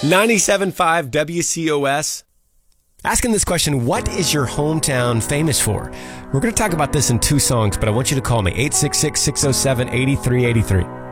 97.5 WCOS. Asking this question, what is your hometown famous for? We're going to talk about this in two songs, but I want you to call me, 866-607-8383.